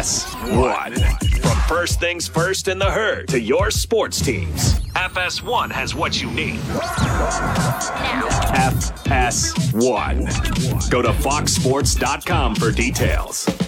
FS1. From first things first in the herd to your sports teams, FS1 has what you need. FS1. Go to foxsports.com for details.